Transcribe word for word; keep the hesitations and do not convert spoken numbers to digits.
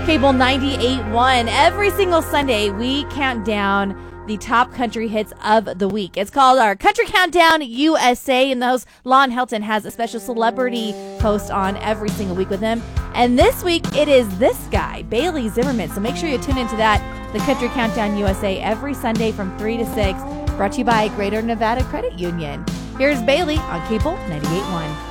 Cable ninety-eight point one. Every single Sunday, we count down the top country hits of the week. It's called our Country Countdown U S A, and the host, Lon Helton, has a special celebrity host on every single week with him. And this week, it is this guy, Bailey Zimmerman. So make sure you tune into that, the Country Countdown U S A, every Sunday from three to six, brought to you by Greater Nevada Credit Union. Here's Bailey on Cable ninety-eight point one.